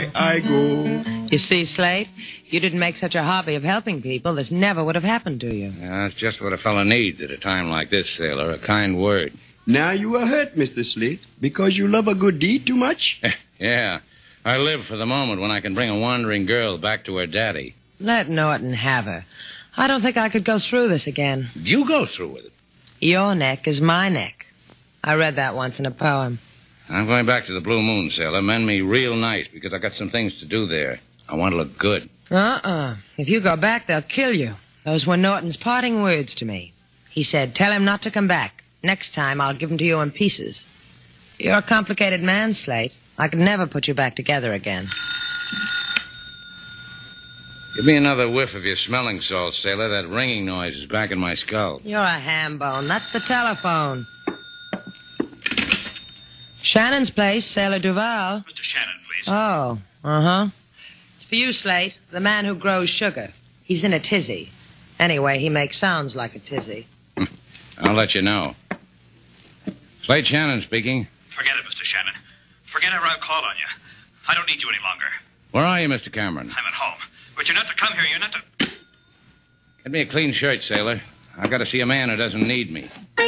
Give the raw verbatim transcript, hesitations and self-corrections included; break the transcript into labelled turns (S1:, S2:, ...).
S1: I go.
S2: You see, Slate, you didn't make such a hobby of helping people, this never would have happened to you.
S3: Yeah, that's just what a fellow needs at a time like this, sailor, a kind word.
S1: Now you are hurt, Mister Slate, because you love a good deed too much?
S3: Yeah, I live for the moment when I can bring a wandering girl back to her daddy.
S2: Let Norton have her. I don't think I could go through this again.
S3: You go through with it.
S2: Your neck is my neck. I read that once in a poem.
S3: I'm going back to the Blue Moon, sailor. Mend me real nice, because I got some things to do there. I want to look good.
S2: Uh-uh. If you go back, they'll kill you. Those were Norton's parting words to me. He said, tell him not to come back. Next time, I'll give him to you in pieces. You're a complicated man, Slate. I could never put you back together again.
S3: Give me another whiff of your smelling salts, sailor. That ringing noise is back in my skull.
S2: You're a ham bone. That's the telephone. Shannon's place, Sailor Duval.
S4: Mister Shannon, please.
S2: Oh, uh-huh. It's for you, Slate, the man who grows sugar. He's in a tizzy. Anyway, he makes sounds like a tizzy.
S3: I'll let you know. Slate Shannon speaking.
S4: Forget it, Mister Shannon. Forget ever I'll call on you. I don't need you any longer.
S3: Where are you, Mister Cameron?
S4: I'm at home. But you're not to come here. You're not to...
S3: Get me a clean shirt, sailor. I've got to see a man who doesn't need me.